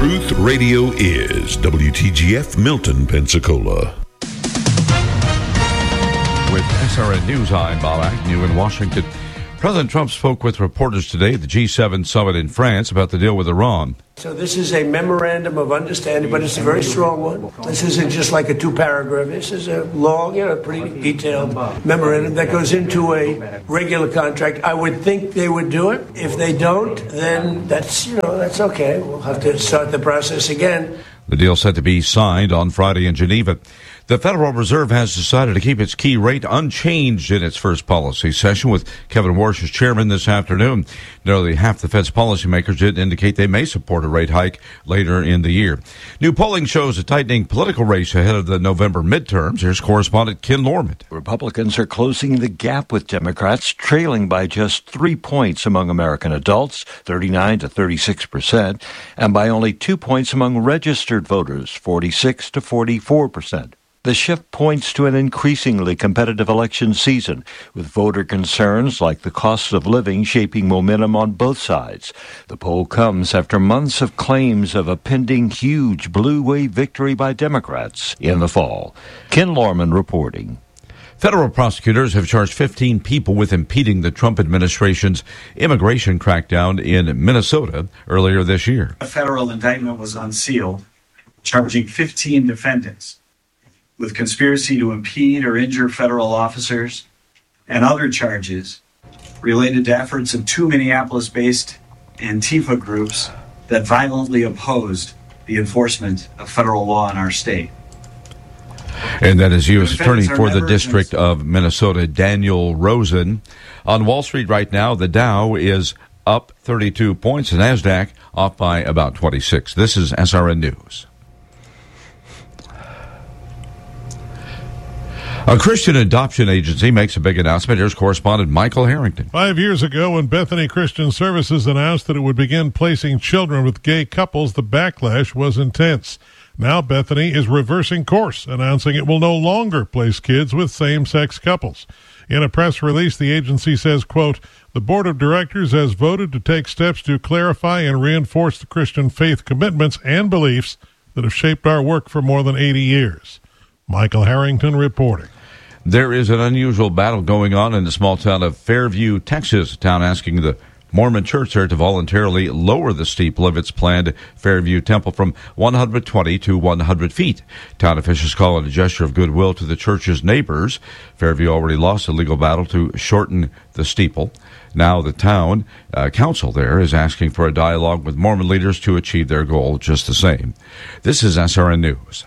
Truth Radio is WTGF Milton, Pensacola. With SRN News, I'm Bob Agnew in Washington. President Trump spoke with reporters today at the G7 summit in France about the deal with Iran. So this is a memorandum of understanding, but it's a very strong one. This isn't just like a two-paragraph. This is a long, pretty detailed memorandum that goes into a regular contract. I would think they would do it. If they don't, then that's okay. We'll have to start the process again. The deal set to be signed on Friday in Geneva. The Federal Reserve has decided to keep its key rate unchanged in its first policy session, with Kevin Warsh as chairman this afternoon. Nearly half the Fed's policymakers did indicate they may support a rate hike later in the year. New polling shows a tightening political race ahead of the November midterms. Here's correspondent Ken Lorman. Republicans are closing the gap with Democrats, trailing by just 3 points among American adults, 39 to 36%, and by only 2 points among registered voters, 46 to 44%. The shift points to an increasingly competitive election season, with voter concerns like the cost of living shaping momentum on both sides. The poll comes after months of claims of a pending huge blue wave victory by Democrats in the fall. Ken Lorman reporting. Federal prosecutors have charged 15 people with impeding the Trump administration's immigration crackdown in Minnesota earlier this year. A federal indictment was unsealed, charging 15 defendants with conspiracy to impede or injure federal officers and other charges related to efforts of 2 Minneapolis-based Antifa groups that violently opposed the enforcement of federal law in our state. And that is U.S. Attorney for the District of Minnesota, Daniel Rosen. On Wall Street right now, the Dow is up 32 points, the NASDAQ off by about 26. This is SRN News. A Christian adoption agency makes a big announcement. Here's correspondent Michael Harrington. 5 years ago, when Bethany Christian Services announced that it would begin placing children with gay couples, the backlash was intense. Now Bethany is reversing course, announcing it will no longer place kids with same-sex couples. In a press release, the agency says, quote, "The board of directors has voted to take steps to clarify and reinforce the Christian faith commitments and beliefs that have shaped our work for more than 80 years. Michael Harrington reporting. There is an unusual battle going on in the small town of Fairview, Texas, a town asking the Mormon church there to voluntarily lower the steeple of its planned Fairview temple from 120 to 100 feet. Town officials call it a gesture of goodwill to the church's neighbors. Fairview already lost a legal battle to shorten the steeple. Now the town council there is asking for a dialogue with Mormon leaders to achieve their goal just the same. This is SRN News.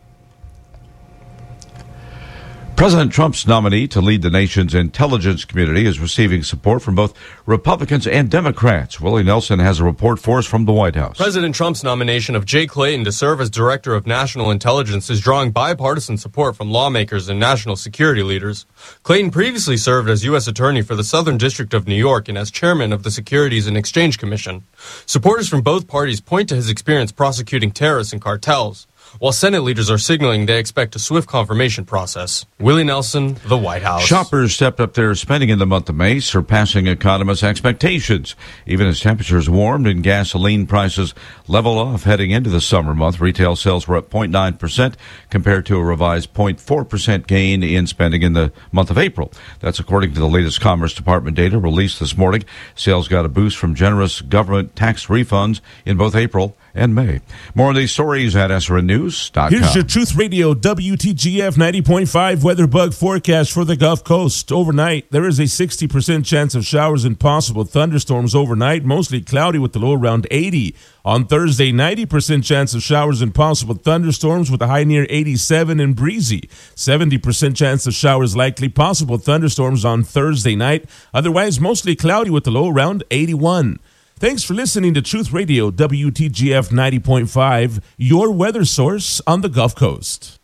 President Trump's nominee to lead the nation's intelligence community is receiving support from both Republicans and Democrats. Willie Nelson has a report for us from the White House. President Trump's nomination of Jay Clayton to serve as Director of National Intelligence is drawing bipartisan support from lawmakers and national security leaders. Clayton previously served as U.S. Attorney for the Southern District of New York and as Chairman of the Securities and Exchange Commission. Supporters from both parties point to his experience prosecuting terrorists and cartels, while Senate leaders are signaling they expect a swift confirmation process. Willie Nelson, the White House. Shoppers stepped up their spending in the month of May, surpassing economists' expectations. Even as temperatures warmed and gasoline prices leveled off heading into the summer month, retail sales were up 0.9% compared to a revised 0.4% gain in spending in the month of April. That's according to the latest Commerce Department data released this morning. Sales got a boost from generous government tax refunds in both April and May. More on these stories at SRNnews.com. Here's your Truth Radio WTGF 90.5 weather bug forecast for the Gulf Coast. Overnight, there is a 60% chance of showers and possible thunderstorms overnight, mostly cloudy with the low around 80. On Thursday, 90% chance of showers and possible thunderstorms with a high near 87 and breezy. 70% chance of showers likely, possible thunderstorms on Thursday night. Otherwise, mostly cloudy with the low around 81. Thanks for listening to Truth Radio WTGF 90.5, your weather source on the Gulf Coast.